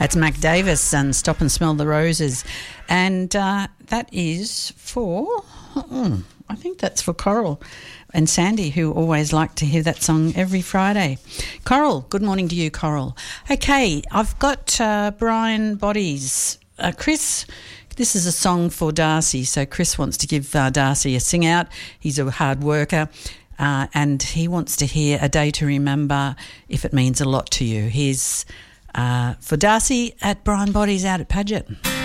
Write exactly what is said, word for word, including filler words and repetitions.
That's Mac Davis and Stop and Smell the Roses. And uh, that is for, mm, I think that's for Coral and Sandy, who always like to hear that song every Friday. Coral, good morning to you, Coral. Okay, I've got uh, Brian Bodies. Uh, Chris, this is a song for Darcy. So Chris wants to give uh, Darcy a sing out. He's a hard worker. Uh, and he wants to hear A Day to Remember if it means a lot to you. Here's uh, for Darcy at Brian Bodies out at Paget.